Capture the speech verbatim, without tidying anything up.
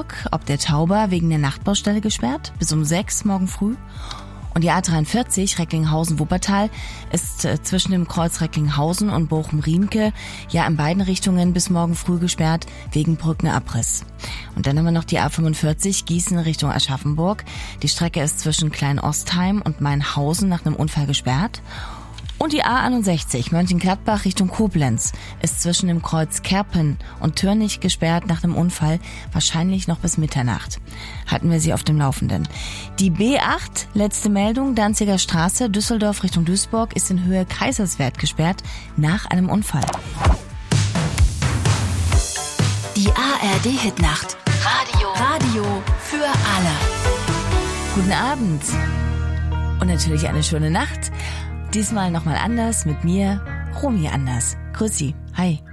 Duisburg ob der Tauber wegen der Nachtbaustelle gesperrt, bis um sechs morgen früh. Und die A dreiundvierzig Recklinghausen-Wuppertal ist äh, zwischen dem Kreuz Recklinghausen und Bochum-Riemke ja in beiden Richtungen bis morgen früh gesperrt wegen Brückenabriss. Und dann haben wir noch die A fünfundvierzig Gießen Richtung Aschaffenburg. Die Strecke ist zwischen Klein-Ostheim und Mainhausen nach einem Unfall gesperrt. Und die A einundsechzig Mönchengladbach Richtung Koblenz ist zwischen dem Kreuz Kerpen und Türnich gesperrt nach einem Unfall, wahrscheinlich noch bis Mitternacht. Halten wir Sie auf dem Laufenden. Die B acht, letzte Meldung, Danziger Straße, Düsseldorf Richtung Duisburg, ist in Höhe Kaiserswerth gesperrt nach einem Unfall. Die A R D-Hitnacht. Radio. Radio für alle. Guten Abend. Und natürlich eine schöne Nacht. Diesmal nochmal anders mit mir, Romy Anders. Grüß Sie. Hi.